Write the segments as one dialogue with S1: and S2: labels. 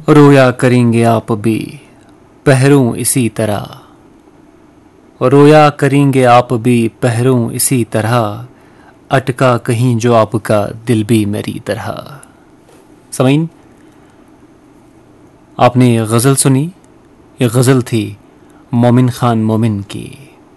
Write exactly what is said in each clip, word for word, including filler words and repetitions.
S1: रोया करेंगे आप भी पहरूं इसी तरह, रोया करेंगे आप भी पहरूं इसी तरह, अटका कहीं जो आपका दिल भी मेरी तरह। समईन, आपने ये गज़ल सुनी। ये गज़ल थी मोमिन खान मोमिन की।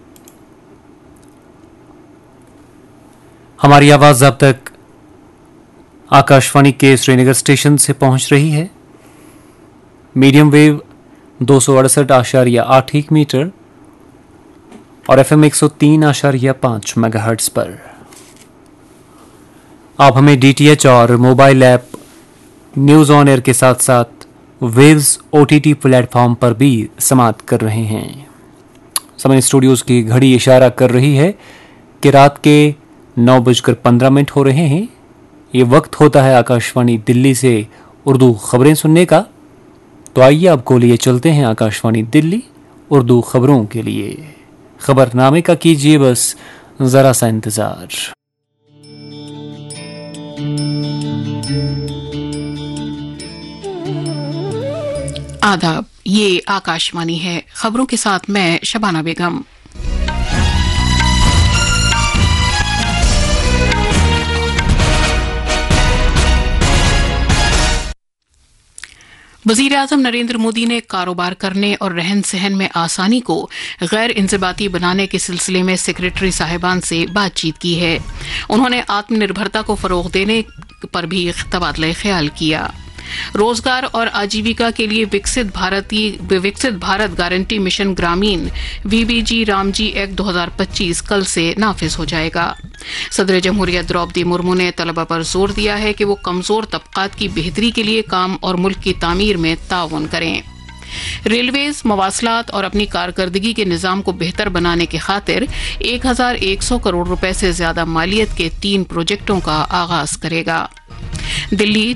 S1: हमारी आवाज़ अब तक आकाशवाणी के श्रीनगर स्टेशन से पहुंच रही है। मीडियम वेव दो सौ अड़सठ आशारिया आठ एक मीटर और एफ एम एक सौ तीन आशारिया पाँच मेगाहर्ट्ज पर। आप हमें डी टी एच और mobile app news on air के साथ साथ waves O T T platform पर भी समाप्त कर रहे हैं। समय स्टूडियोज़ की घड़ी इशारा कर रही है कि रात के नौ बजकर पंद्रह मिनट हो रहे हैं। ये वक्त होता है आकाशवाणी दिल्ली से उर्दू खबरें सुनने का। तो आइए आपको लिए चलते हैं आकाशवाणी दिल्ली उर्दू खबरों के लिए। खबरनामे का कीजिए बस जरा सा इंतजार।
S2: आदाब, ये आकाशवाणी है। खबरों के साथ मैं शबाना बेगम। वज़ीर आज़म नरेंद्र मोदी ने कारोबार करने और रहन सहन में आसानी को गैर इंज़िबाती बनाने के सिलसिले में सेक्रेटरी साहिबान से बातचीत की है। उन्होंने आत्मनिर्भरता को फ़रोग़ देने पर भी तबादला ख्याल किया। रोजगार और आजीविका के लिए विकसित भारतीय विकसित भारत गारंटी मिशन ग्रामीण we B ji Ramji act दो हज़ार पच्चीस कल से नाफिज हो जाएगा। सदर जमहूरियत द्रौपदी मुर्मू ने तलबा पर जोर दिया है कि वो कमजोर तबकात की बेहतरी के लिए काम और मुल्क की तामीर में ताउन करें। रेलवेज मवासलात और अपनी कारकर्दगी के निज़ाम को बेहतर बनाने की खातिर एक हजार एक सौ करोड़ रुपए से ज्यादा मालियत के तीन प्रोजेक्टों का आगाज करेगा। दिल्ली